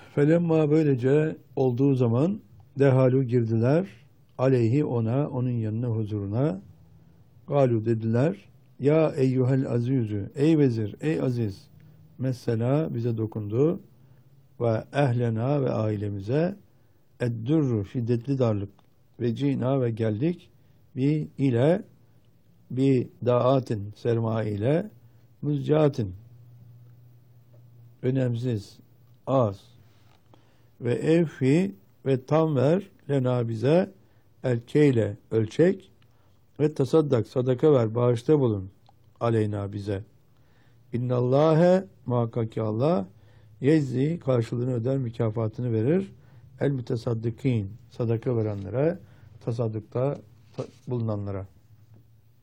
Felemma böylece olduğu zaman dehalu girdiler aleyhi ona, onun yanına, huzuruna. Galu dediler, ya eyyuhel azizü, ey vezir, ey aziz. Mesela bize dokundu ve ehlena ve ailemize eddurru şiddetli darlık ve cina ve geldik bi daatin sermaye ile müzcatin önemsiz az ve evfi ve tam ver lena bize elkeyle ölçek ve tasaddak sadaka ver bağışta bulun aleyna bize. İnnallâhe muhakkak ki Allah yezzi karşılığını öder mükafatını verir el mütesaddikin sadaka verenlere tasaddukta bulunanlara.